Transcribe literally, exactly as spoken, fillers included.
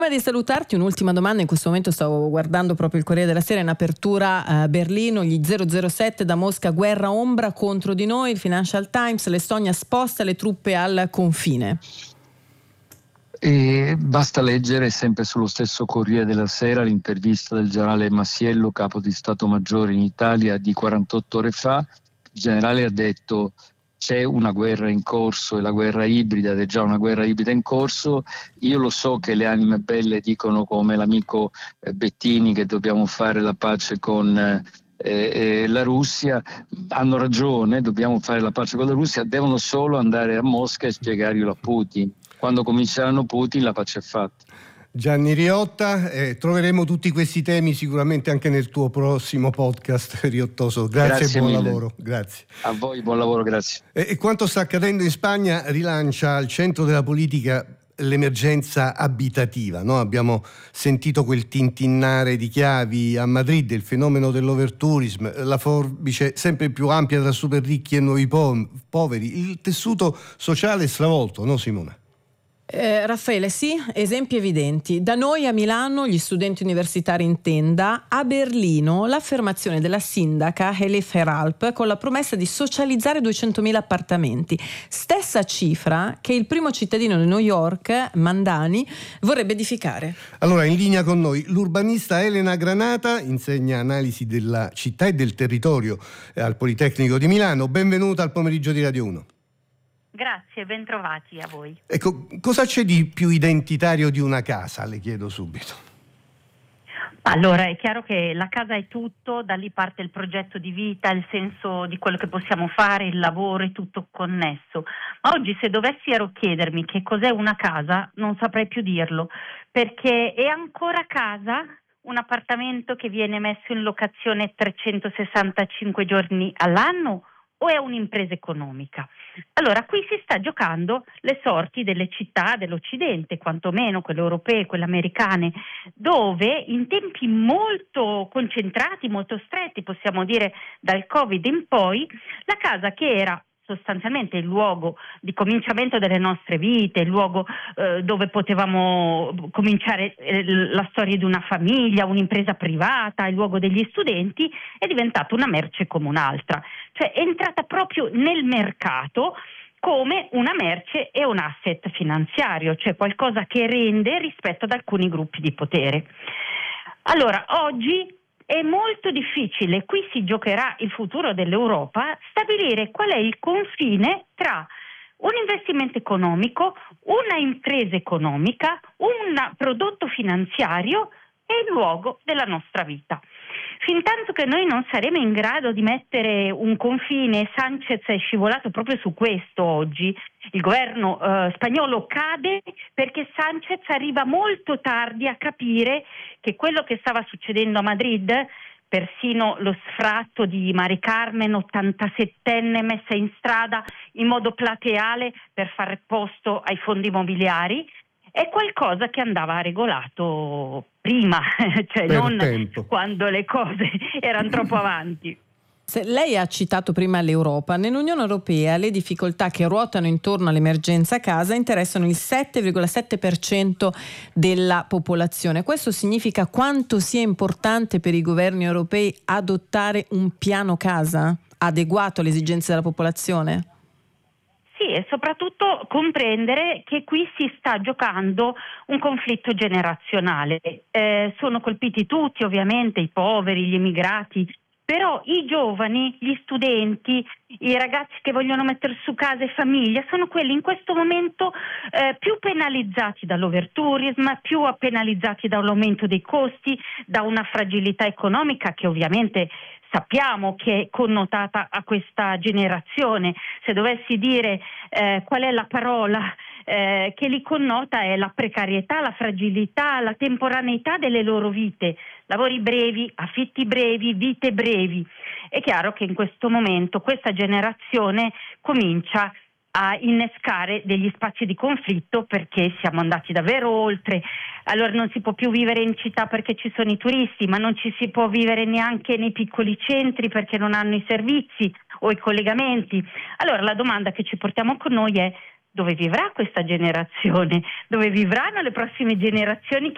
Prima di salutarti, un'ultima domanda. In questo momento stavo guardando proprio il Corriere della Sera in apertura a Berlino, gli zero zero sette da Mosca, guerra ombra contro di noi, il Financial Times, l'Estonia sposta le truppe al confine. E basta leggere sempre sullo stesso Corriere della Sera l'intervista del generale Masiello, capo di Stato Maggiore in Italia di quarantotto ore fa. Il generale ha detto: c'è una guerra in corso e la guerra ibrida ed è già una guerra ibrida in corso. Io lo so che le anime belle dicono, come l'amico Bettini, che dobbiamo fare la pace con eh, eh, la Russia. Hanno ragione, dobbiamo fare la pace con la Russia, devono solo andare a Mosca e spiegarglielo a Putin. Quando cominceranno Putin la pace è fatta. Gianni Riotta, eh, troveremo tutti questi temi sicuramente anche nel tuo prossimo podcast, Riottoso. Grazie, Grazie e buon mille. lavoro. Grazie. A voi buon lavoro, grazie. E, e quanto sta accadendo in Spagna rilancia al centro della politica l'emergenza abitativa, no? Abbiamo sentito quel tintinnare di chiavi a Madrid, il fenomeno dell'overtourism, la forbice sempre più ampia tra super ricchi e nuovi po- poveri, il tessuto sociale stravolto, no Simona? Eh, Raffaele, sì, esempi evidenti. Da noi a Milano gli studenti universitari in tenda, a Berlino l'affermazione della sindaca Elif Heralp con la promessa di socializzare duecentomila appartamenti, stessa cifra che il primo cittadino di New York, Mandani, vorrebbe edificare. Allora, in linea con noi l'urbanista Elena Granata, insegna analisi della città e del territorio al Politecnico di Milano. Benvenuta al pomeriggio di Radio uno. Grazie, ben trovati a voi. Ecco, cosa c'è di più identitario di una casa, le chiedo subito. Allora, è chiaro che la casa è tutto, da lì parte il progetto di vita, il senso di quello che possiamo fare, il lavoro, è tutto connesso. Ma oggi se dovessi ero chiedermi che cos'è una casa, non saprei più dirlo, perché è ancora casa un appartamento che viene messo in locazione trecentosessantacinque giorni all'anno o è un'impresa economica? Allora, qui si sta giocando le sorti delle città dell'Occidente, quantomeno quelle europee, quelle americane, dove in tempi molto concentrati, molto stretti, possiamo dire dal Covid in poi, la casa che era sostanzialmente il luogo di cominciamento delle nostre vite, il luogo eh, dove potevamo cominciare eh, la storia di una famiglia, un'impresa privata, il luogo degli studenti, è diventata una merce come un'altra. Cioè è entrata proprio nel mercato come una merce e un asset finanziario, cioè qualcosa che rende rispetto ad alcuni gruppi di potere. Allora, oggi è molto difficile, qui si giocherà il futuro dell'Europa, stabilire qual è il confine tra un investimento economico, una impresa economica, un prodotto finanziario e il luogo della nostra vita. Fintanto che noi non saremo in grado di mettere un confine, Sanchez è scivolato proprio su questo oggi, il governo eh, spagnolo cade perché Sanchez arriva molto tardi a capire che quello che stava succedendo a Madrid, persino lo sfratto di Mari Carmen, ottantasettenne, messa in strada in modo plateale per fare posto ai fondi immobiliari, è qualcosa che andava regolato prima, cioè per non tempo, quando le cose erano troppo avanti. Se lei ha citato prima l'Europa, nell'Unione Europea le difficoltà che ruotano intorno all'emergenza casa interessano il sette virgola sette per cento della popolazione. Questo significa quanto sia importante per i governi europei adottare un piano casa adeguato alle esigenze della popolazione? Sì, e soprattutto comprendere che qui si sta giocando un conflitto generazionale. Eh, sono colpiti tutti, ovviamente, i poveri, gli immigrati, però i giovani, gli studenti, i ragazzi che vogliono mettere su casa e famiglia sono quelli in questo momento eh, più penalizzati dall'overtourism, più penalizzati dall'aumento dei costi, da una fragilità economica che ovviamente sappiamo che è connotata a questa generazione. Se dovessi dire eh, qual è la parola eh, che li connota, è la precarietà, la fragilità, la temporaneità delle loro vite, lavori brevi, affitti brevi, vite brevi. È chiaro che in questo momento questa generazione comincia a innescare degli spazi di conflitto perché siamo andati davvero oltre. Allora non si può più vivere in città perché ci sono i turisti, ma non ci si può vivere neanche nei piccoli centri perché non hanno i servizi o i collegamenti. Allora la domanda che ci portiamo con noi è: dove vivrà questa generazione? Dove vivranno le prossime generazioni che